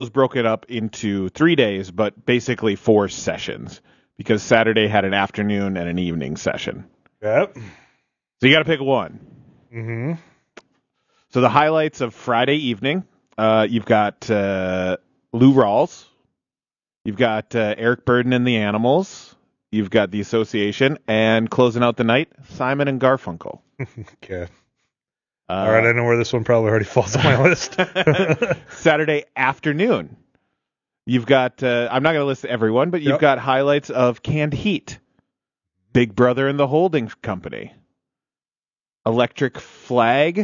was broken up into 3 days, but basically 4 sessions because Saturday had an afternoon and an evening session. Yep. So you got to pick one. Mm-hmm. So the highlights of Friday evening, you've got Lou Rawls, you've got Eric Burden and the Animals, you've got the Association, and closing out the night, Simon and Garfunkel. Okay. All right, I know where this one probably already falls on my list. Saturday afternoon, you've got, I'm not going to list everyone, but you've got highlights of Canned Heat, Big Brother and the Holding Company, Electric Flag,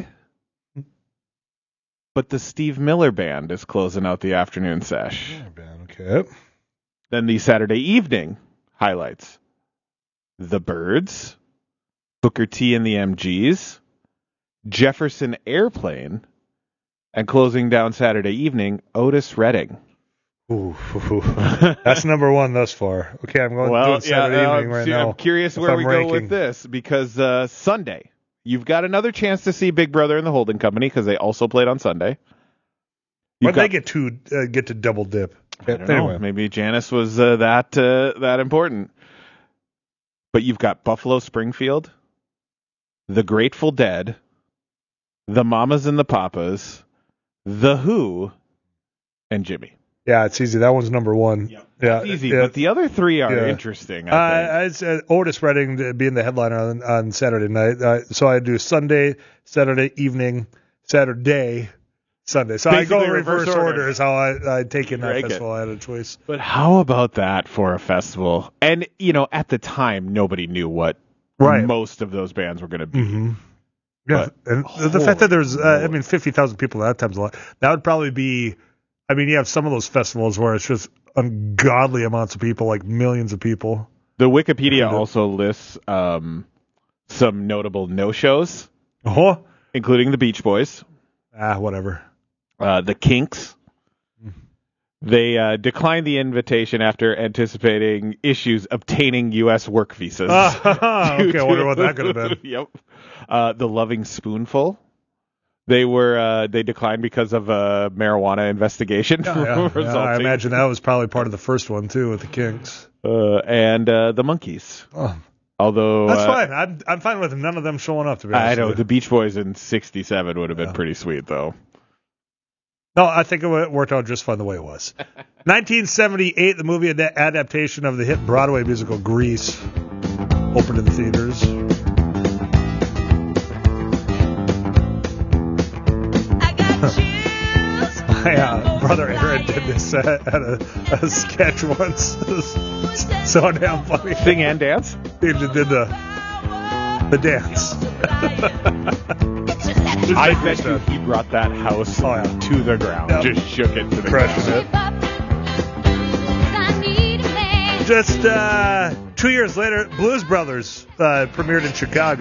but the Steve Miller Band is closing out the afternoon sesh. Okay. Then the Saturday evening highlights, The Byrds, Booker T and the MGs, Jefferson Airplane, and closing down Saturday evening, Otis Redding. Ooh. That's number one thus far. Okay, I'm going to do Saturday evening right now. I'm curious where we go with this, because Sunday, you've got another chance to see Big Brother and the Holding Company, because they also played on Sunday. Why'd they get to double dip? I don't know. Maybe Janice was that important. But you've got Buffalo Springfield, The Grateful Dead, The Mamas and the Papas, The Who, and Jimmy. Yeah, it's easy. That one's number one. Yep. Yeah, it's easy. But the other 3 are interesting. I said Otis Redding being the headliner on Saturday night. So I do Sunday, Saturday evening, Saturday, Sunday. So basically, I go reverse order is how I take in that festival. I had a choice. But how about that for a festival? And, at the time, nobody knew what most of those bands were going to be. Mm-hmm. Yeah, and the fact that there's, 50,000 people at that time's a lot. That would probably be, you have some of those festivals where it's just ungodly amounts of people, like millions of people. The Wikipedia also lists some notable no-shows, including the Beach Boys. Whatever. The Kinks. They declined the invitation after anticipating issues obtaining U.S. work visas. Okay, I wonder what that could have been. Yep. The Loving Spoonful. They declined because of a marijuana investigation. I imagine that was probably part of the first one too with the Kinks. And the Monkees. Although that's fine. I'm fine with none of them showing up. To be honest, I know the Beach Boys in '67 would have been pretty sweet though. No, I think it worked out just fine the way it was. 1978, the movie adaptation of the hit Broadway musical Grease opened in the theaters. My brother Aaron did this at a sketch once. It was so damn funny. Sing and dance? He did the dance. I bet you he brought that house to the ground. Yep. Just shook it to the ground. Just 2 years later, Blues Brothers premiered in Chicago.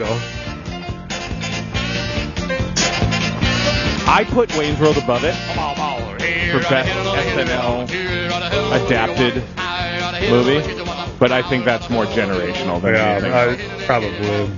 I put Wayne's World above it for best SNL adapted movie, but I think that's more generational than anything. Probably.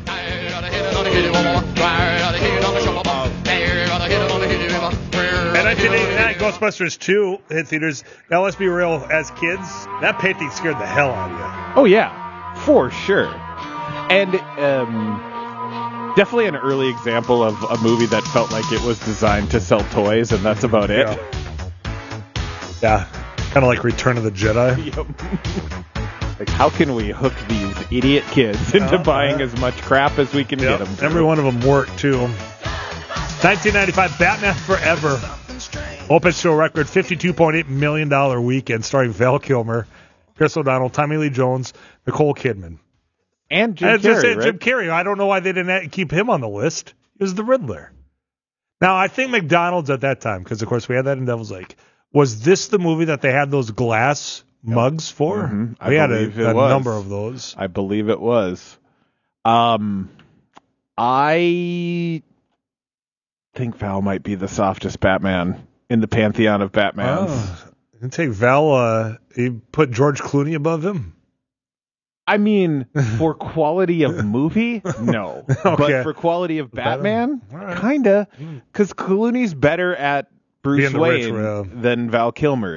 And 1989, Ghostbusters 2 hit theaters. Now, let's be real, as kids, that painting scared the hell out of you. Oh, yeah, for sure. And definitely an early example of a movie that felt like it was designed to sell toys, and that's about it. Yeah. Kind of like Return of the Jedi. Yep. Like, how can we hook these idiot kids into buying as much crap as we can get them to? Every one of them worked, too. 1995, Batman Forever opens to a record $52.8 million weekend, starring Val Kilmer, Chris O'Donnell, Tommy Lee Jones, Nicole Kidman. And Jim Carrey, right? Jim Carrey. I don't know why they didn't keep him on the list. He was the Riddler. Now, I think McDonald's at that time, because, of course, we had that in Devil's Lake. Was this the movie that they had those glass mugs for? Mm-hmm. We had a number of those. I believe it was. I think Val might be the softest Batman in the pantheon of Batmans. You take Val, he put George Clooney above him? I mean, for quality of movie, no. Okay. But for quality of Batman, kind of. Because Clooney's better at Bruce Being the rich, Wayne yeah. than Val Kilmer